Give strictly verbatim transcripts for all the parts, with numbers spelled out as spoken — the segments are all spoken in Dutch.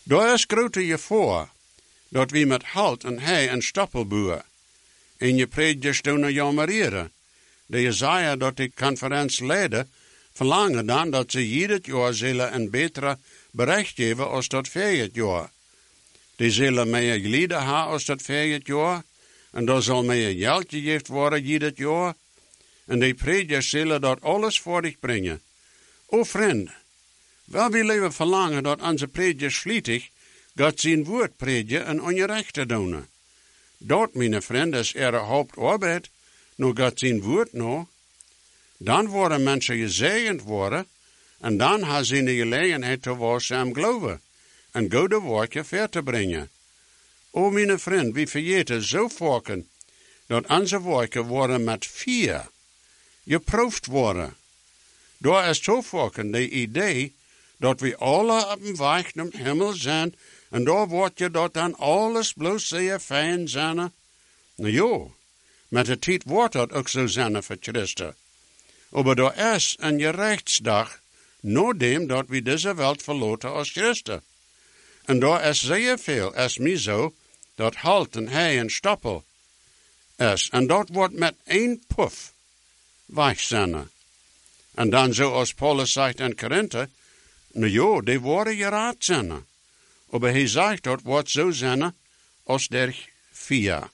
Daar is grote je voor, dat we met halt en hei en stoppel boeren. En je predikers doen jammerieren. De Jesaja dat de conferentie leidde, verlangen dan dat ze ieder jaar zullen een betere bericht geven als dat vorige jaar. Die zullen meer geleden hebben als dat vorige jaar. En daar zal meer geld gegeven worden ieder jaar. En die predikers zullen dat alles voor zich brengen. O vriend, wel we leven verlangen dat onze predikers vlietig God zijn woord prediken en ongerechte doen. Dat, mijn vriend, is er hoofdarbeid, nu God zijn woord nou. Dan worden mensen gezegend worden, en dan hebben ze de gelegenheid te waarzaam geloven, en goede woorden ver te brengen. O, mijn vriend, we vergeten zo vaak, dat onze woorden worden met vier geproefd worden. Daar is zo vaak de idee, dat we alle op een weg naar de hemel zijn, en daar wordt je dat dan alles bloos zeer fijn zijn. Nou ja, met de tijd wordt dat ook zo zijn voor Christen. Maar er is een gerechtsdag, nadat dat we deze wereld verlaten als Christen. En daar is zeer veel, is mij zo, dat halt en hei en stoppel is. En dat wordt met één puff weg zijn. En dan zoals Paulus zegt in Korinthe, nou ja, die worden geraad zijn. Maar hij zegt dat wordt zo zijn als der vier.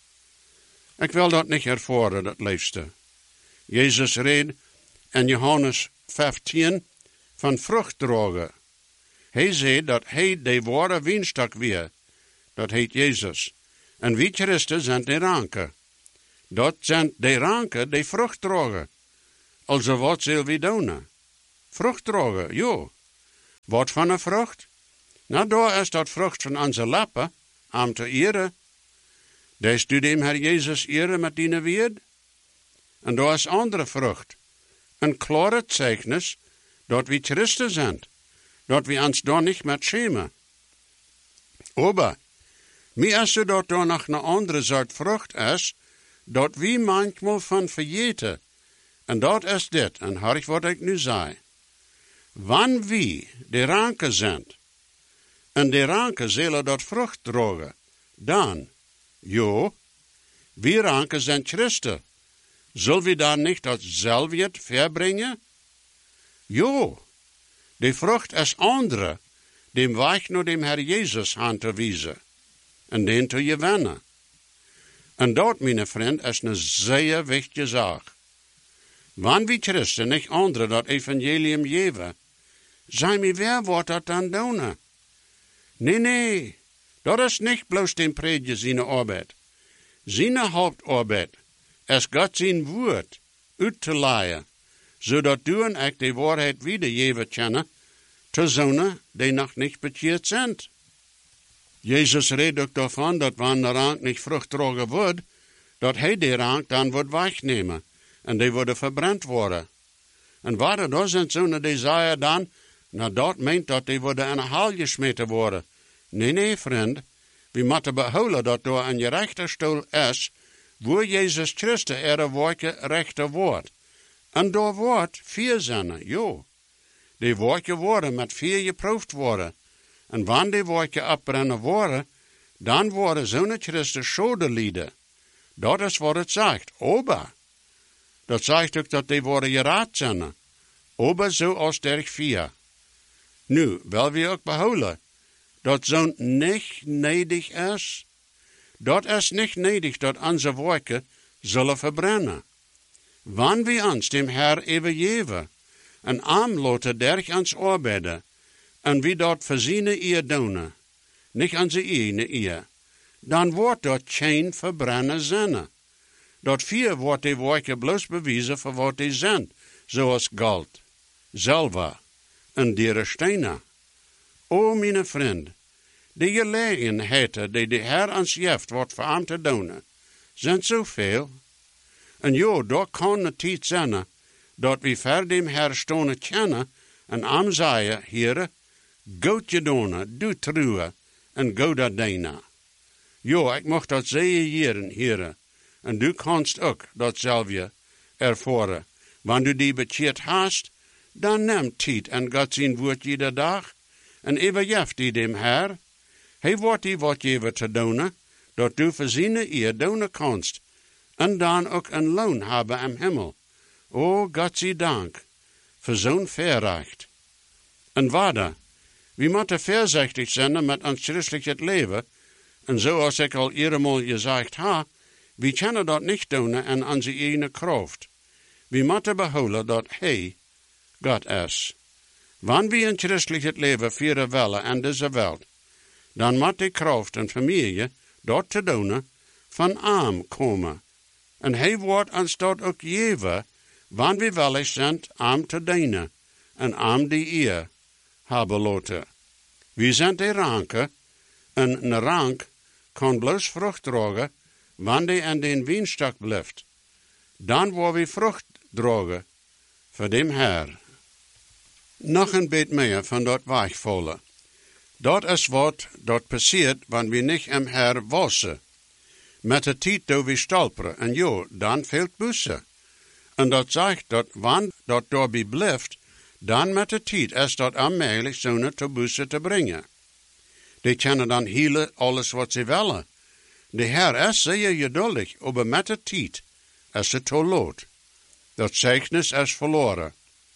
Ik wil dat niet ervaren, dat liefste. Jezus reed in Johannes vijftien van vrucht dragen. Hij zei dat hij de ware wienstok weer. Dat heet Jezus. En wie Christen zijn de ranken. Dat zijn de ranken die vrucht dragen. Also wat zullen we doen? Vrucht dragen, ja. Wat van een vrucht? Nou, daar is dat vrucht van onze lappen, om te eren. Daar doet hem Herr Jezus eren met die woord. En daar is andere vrucht. Een klare zeugnis dat we Christen zijn. Dat we ons daar niet met schämen. Aber, mir is zo dat er nog een andere soort vrucht is, dat we manchmal van vergeten. En dat is dit, en hoor ik wat ik nu zei. Wanneer we de ranken zijn, en de ranken zullen dat vrucht dragen, dan, jo, we ranken zijn Christen. Zullen we dan niet datzelfde verbrengen? Jo, de vrucht is andere, dem weg naar dem Herr Jezus aan te wijzen, en den te gewinnen. En dat, mijn vriend, is een zeer wichtige zaak. Wanneer we Christen niet anderen dat evangelium geven, zijn we weer wat dat dan doen? Nee, nee, dat is niet bloos den prediker zijn arbeid. Zijn hoofdarbeid is God zijn woord uit te leiden, zodat du en ik de waarheid wiedergeven kennen, te zonen die nog niet bekeerd zijn. Jezus redt ook daarvan dat wanneer de rank niet vrucht dragen wordt, dat hij de rank dan wordt wegnemen en die worden verbrand worden. En waar dat zijn zonen die zeggen dan, nou dat meent dat die worden in een haal gesmeten worden. Nee, nee, vriend, we moeten behouden dat door een rechterstoel is, waar Jezus Christus er woordje rechter wordt. En door wordt vier zinnen, jo. Die woordje worden met vier geproefd worden. En wanneer die woordje afbrennen worden, dan worden zo'n Christus schuldenlieden. Dat is wat het zegt, ober. Dat zegt ook dat die worden geraad zijn. Ober zoals der vier. Nu, wil we ook behouden, dat zo'n niet nedig is. Dat is niet nedig dat onze woorden zullen verbrennen. Wanneer we ons dem Herr overgeven, en aanloten derg ons arbeiden, en wie dat voor zijn eer doen, niet aan zijn eigen eer, dan wordt dat geen verbrennen zijn. Dat vier wordt die woorden bloos bewijzen voor wat die zijn, zoals goud, zilver en dieren stenen. O, mijn vriend, de gelegenheden die de Heer ons geeft, wat voor hem te doen, zijn zoveel. En jo, daar kan het tijd zijn, dat we ver dem Herr stonen kennen, en am zeggen, Heere, goed gedaan, doe trouw, en go dat deina. Jo, ik mocht dat zeggen, Heeren, Heere, en du kannst ook datzelfde ervaren. Wanneer du die bekeerd hast, dan neem tijd en God zijn woord iedere dag, en overjeft die dem Herr. Hij wordt die wat jewe te doen, dat du voor zijn eer doen kanst, en dan ook een loon hebben am Himmel. O, God zij dank, voor zo'n verrecht. En waarde, we moeten voorzichtig zijn met ons christelijk leven, en zoals ik al eerder gezegd heb, we kunnen dat niet doen in onze eigen kracht. We moeten behouden dat Hij God is. Wanneer we in christelijk leven vieren willen in deze wereld, dan moet die kracht en familie dat te doen van Hem komen. En Hij wordt ons dat ook geven, wanneer we willig zijn Hem te dienen en Hem die eer hebben laten. We zijn de ranken, en een rank kan bloos vrucht dragen, wanneer hij in den wienstok blijft. Dan wordt we vrucht dragen voor dem Herr. Nog een beetje meer van dat weichvallen. Dat is wat dat passiert, wanneer we niet im Herr wassen. Met de tijd dat we stolperen, en jo, dan fehlt bussen. En dat zegt dat wanneer dat daarbij blijft, dan met de tijd is dat onmogelijk zo'n te bussen te brengen. Die kunnen dan healen alles wat ze willen. De Herr is zeer geduldig, maar met de tijd is het te laat. Dat zegnis is verloren.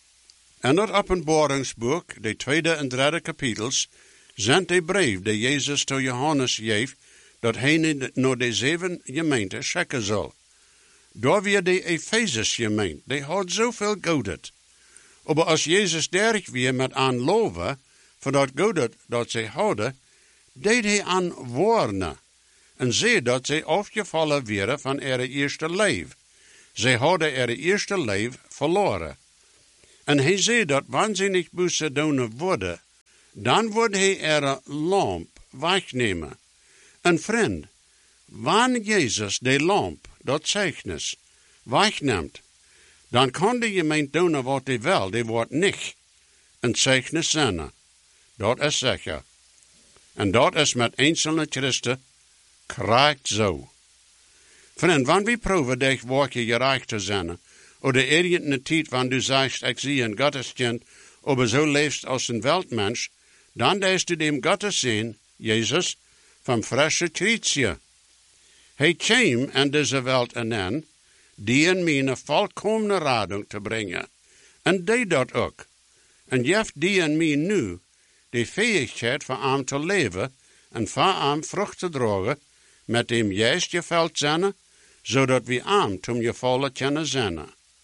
In dat openbaringsboek, de tweede en derde kapitels, zijn de brief die Jezus tot Johannes geeft, dat hij naar de zeven gemeenten schikken zal. Daar weer de Ephesus gemeente, die had zoveel godet. Maar als Jezus derg weer met aanloven, voor dat godet dat zij hadden, deed hij aan warnen. En zei dat zij afgevallen waren van haar eerste leven. Zij hadden haar eerste leven verloren. En hij zei dat wanneer ze niet bussen doen worden, dan wordt hij haar lamp wegnemen. En vriend, wanneer Jezus de lamp, dat zegnis, wegneemt, dan kan de gemeente doen wat hij wil, die wordt niet een zegnis zijn. Dat is zeker. En dat is met enkele christen krijgt zo. Vriend, wanneer we proeven dich woordje gerecht te zijn, of de eerste tijd wanneer du zegt, ik zie een Gotteskind, aber zo leefst als een weltmensch, dan deest du dem Gottes zien, Jezus, van frische krietje. Hij kwam in deze wereld en die in mij een volkomene radung te brengen. En deed dat ook. En jeft die in mij nu de fähigheid voor hem te leven en voor hem vrucht te dragen, met dem juist geveld zijn, zodat we hem tom gevallen kunnen zijn.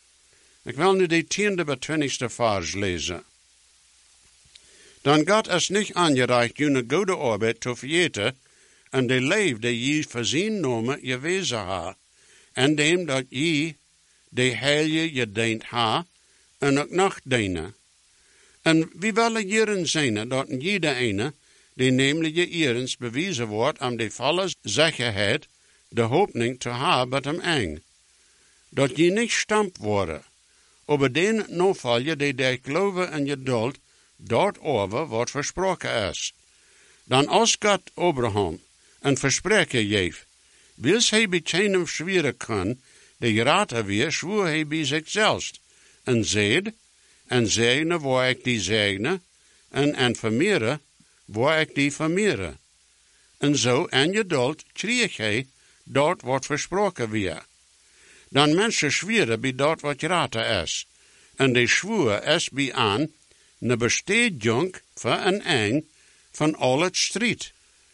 Ik wil nu de tiende bij twintigste vers lezen. Dan God is niet aangereicht jullie goede arbeid te vergeten, en de leef die je voorzien nomen je wezen ha, en dem dat je de heilige gediend ha, en ook nog dienen. En we willen hierin zijn dat jeder ene, die namelijk hierins bewezen wordt om de volle zekerheid, de hoopning te hebben met hem eng. Dat je niet stampt worden, over den noval je die der geloven en geduld, dat over wat versproken is. Dan als God Abraham een verspreken geeft, wils hij bij keinem schweren kan, de geraten weer, zwoer hij bij zichzelf, en zeid, en zegene waar ik die zegene, en en vermeeren waar ik die vermeeren. En zo en geduld kreeg hij dat wat versproken weer. Dan mensen zwieren bij dat wat geraten is, en de zwoer is bij aan, ne bestätigung voor een eng van al het strijd.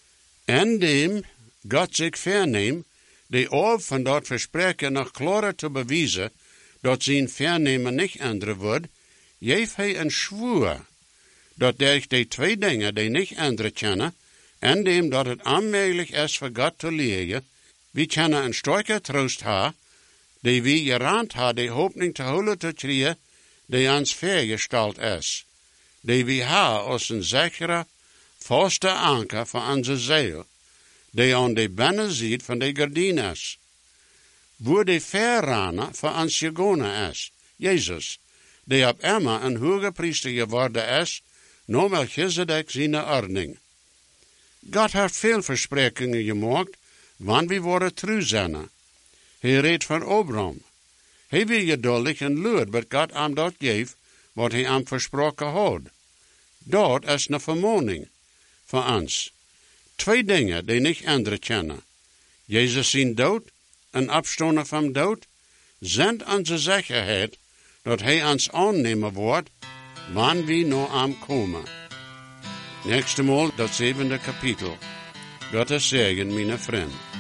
En dem God zich verneemt, de oor van dat verspreken nog klarer te bewijzen, dat zijn vernemen niet änderen wordt, geeft hij een zwoer, dat durch de twee dingen die niet änderen kunnen, en dem dat het onmogelijk is voor God te leren, we kunnen een sterke troost hebben, die we gerand hebben de hoopning te houden te krijgen, die ons vergesteld is, die we hebben als een zekere, vaste anker voor onze ziel, die aan de binnenzijde van de gordijn is. Wo de verraner voor ons gegonen is, Jezus, die op Emma een hoge priester geworden is, naar Melchizedek zijn ordening. God heeft veel versprekingen gemaakt, wanneer we worden trouw zijn. Hij reed van Abraham. Hij wil geduldig en luid, wat God hem dat geeft, wat hij hem versproken had. Dat is een vermoning voor ons. Twee dingen die niet anderen kennen. Jezus zijn dood en opstonden van dood zijn onze zekerheid dat hij ons aannemen wordt, wanneer we naar hem komen. Nächste Mal das siebente Kapitel. Gottes Segen, meine Freunde.